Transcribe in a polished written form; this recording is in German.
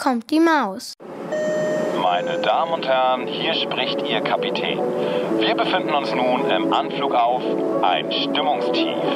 kommt die Maus. Meine Damen und Herren, hier spricht Ihr Kapitän. Wir befinden uns nun im Anflug auf ein Stimmungstief.